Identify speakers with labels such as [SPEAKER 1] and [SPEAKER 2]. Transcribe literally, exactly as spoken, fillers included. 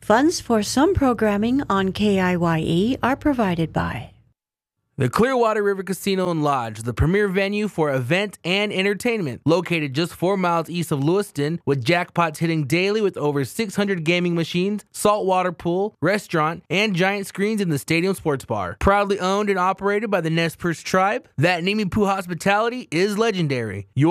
[SPEAKER 1] Funds for some programming on K I Y E are provided by
[SPEAKER 2] the Clearwater River Casino and Lodge, the premier venue for event and entertainment, located just four miles east of Lewiston, with jackpots hitting daily with over six hundred gaming machines, saltwater pool, restaurant, and giant screens in the stadium sports bar. Proudly owned and operated by the Nez Perce tribe, that Nimi Poo hospitality is legendary. Your